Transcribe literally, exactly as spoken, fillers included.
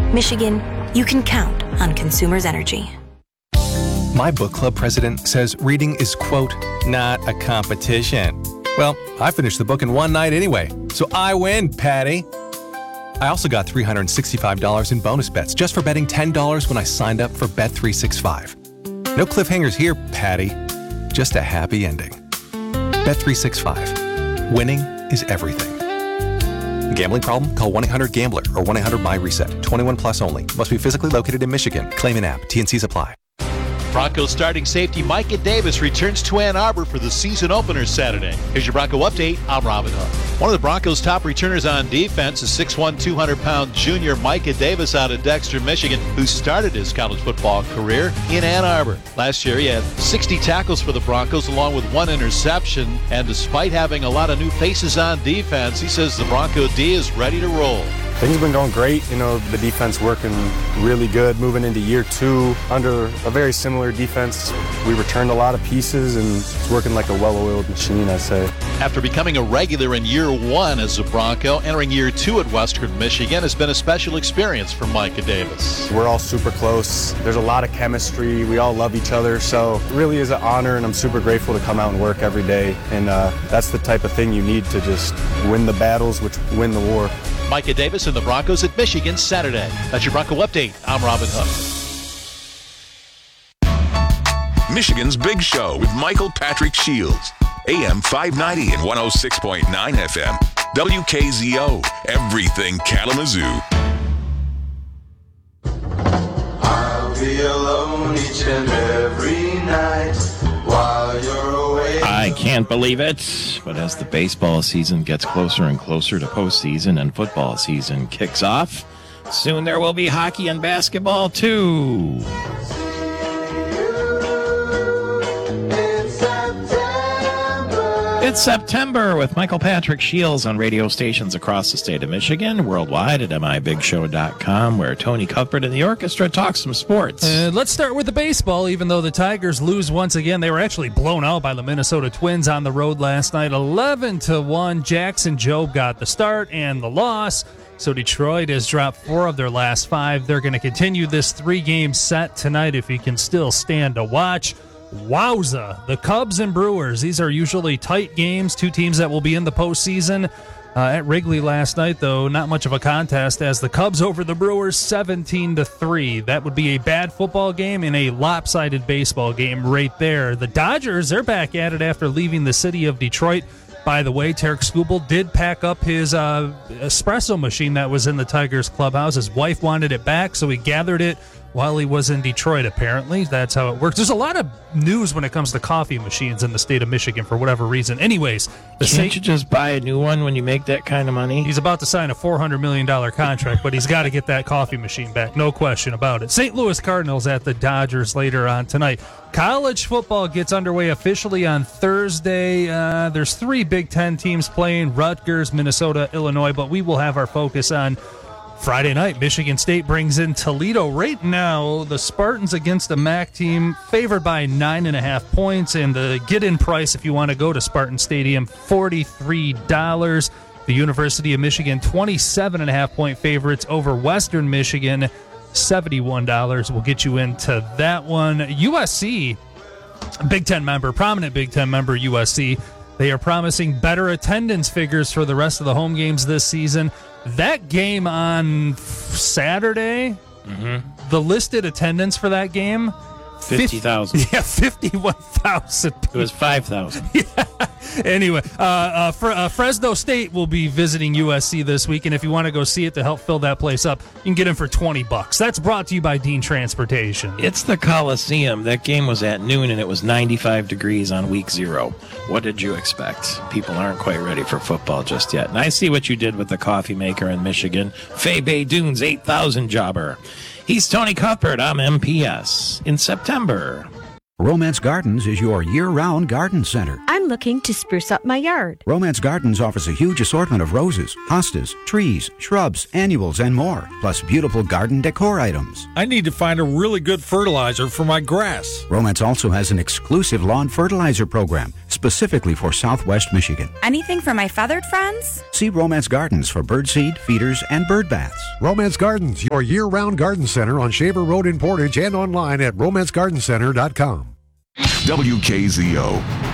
Michigan, you can count on Consumers Energy. My book club president says reading is, quote, not a competition. Well, I finished the book in one night anyway, so I win, Patty. I also got three hundred sixty-five dollars in bonus bets just for betting ten dollars when I signed up for Bet three sixty-five. No cliffhangers here, Patty. Just a happy ending. Bet three sixty-five. Winning is everything. Gambling problem? Call one eight hundred gambler or one eight hundred my reset. twenty-one plus only. Must be physically located in Michigan. Claim an app. T and Cs apply. Broncos starting safety Micah Davis returns to Ann Arbor for the season opener Saturday. Here's your Bronco update. I'm Robin Hood. One of the Broncos' top returners on defense is six one, two hundred pound junior Micah Davis out of Dexter, Michigan, who started his college football career in Ann Arbor. Last year, he had sixty tackles for the Broncos along with one interception. And despite having a lot of new faces on defense, he says the Bronco D is ready to roll. Things have been going great. You know, the defense working really good. Moving into year two under a very similar defense. We returned a lot of pieces, and it's working like a well-oiled machine, I'd say. After becoming a regular in year one as a Bronco, entering year two at Western Michigan has been a special experience for Micah Davis. We're all super close. There's a lot of chemistry. We all love each other. So it really is an honor, and I'm super grateful to come out and work every day. And uh, that's the type of thing you need to just win the battles, which win the war. Micah Davis and the Broncos at Michigan Saturday. That's your Bronco Update. I'm Robin Hood. Michigan's Big Show with Michael Patrick Shields. A M five ninety and one oh six point nine F M. W K Z O. Everything Kalamazoo. I'll be alone each and every night while you're away. I can't believe it, but as the baseball season gets closer and closer to postseason and football season kicks off, soon there will be hockey and basketball too. It's September with Michael Patrick Shields on radio stations across the state of Michigan, worldwide at M I Big Show dot com, where Tony Cuthbert and the orchestra talk some sports. Uh, let's start with the baseball. Even though the Tigers lose once again, they were actually blown out by the Minnesota Twins on the road last night, eleven to one. Jackson Jobe got the start and the loss. So Detroit has dropped four of their last five. They're going to continue this three-game set tonight if you can still stand to watch. Wowza, the Cubs and Brewers. These are usually tight games, two teams that will be in the postseason. Uh, at Wrigley last night, though, not much of a contest as the Cubs over the Brewers seventeen to three. That would be a bad football game and a lopsided baseball game right there. The Dodgers, they're back at it after leaving the city of Detroit. By the way, Tarek Skubal did pack up his uh, espresso machine that was in the Tigers clubhouse. His wife wanted it back, so he gathered it while he was in Detroit, apparently. That's how it works. There's a lot of news when it comes to coffee machines in the state of Michigan for whatever reason. Anyways, the Can't Saint- you just buy a new one when you make that kind of money? He's about to sign a four hundred million dollars contract, but he's got to get that coffee machine back. No question about it. Saint Louis Cardinals at the Dodgers later on tonight. College football gets underway officially on Thursday. Uh, there's three Big Ten teams playing, Rutgers, Minnesota, Illinois, but we will have our focus on Friday night. Michigan State brings in Toledo. Right now, the Spartans against the M A C team, favored by nine and a half points, and the get-in price, if you want to go to Spartan Stadium, forty-three dollars. The University of Michigan, twenty-seven and a half point favorites over Western Michigan, seventy-one dollars. We'll get you into that one. U S C, Big Ten member, prominent Big Ten member U S C, they are promising better attendance figures for the rest of the home games this season. That game on Saturday, mm-hmm. the listed attendance for that game, fifty thousand. Yeah, fifty-one thousand. It was five thousand. Yeah. Anyway, uh, uh, Fre- uh, Fresno State will be visiting U S C this week, and if you want to go see it to help fill that place up, you can get in for twenty bucks. That's brought to you by Dean Transportation. It's the Coliseum. That game was at noon, and it was ninety-five degrees on week zero. What did you expect? People aren't quite ready for football just yet. And I see what you did with the coffee maker in Michigan. Fay Bay Dunes, eight thousand jobber. He's Tony Cuthbert. I'm M P S. In September. Romance Gardens is your year-round garden center. I'm looking to spruce up my yard. Romance Gardens offers a huge assortment of roses, hostas, trees, shrubs, annuals, and more, plus beautiful garden decor items. I need to find a really good fertilizer for my grass. Romance also has an exclusive lawn fertilizer program specifically for Southwest Michigan. Anything for my feathered friends? See Romance Gardens for birdseed, feeders, and bird baths. Romance Gardens, your year-round garden center on Shaver Road in Portage and online at romance garden center dot com. W K Z O